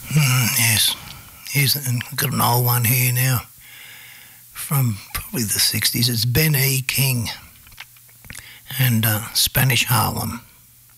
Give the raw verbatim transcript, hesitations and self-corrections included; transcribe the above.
Mm, yes. Here's and I've got an old one here now from probably the sixties. It's Ben E. King and uh, Spanish Harlem.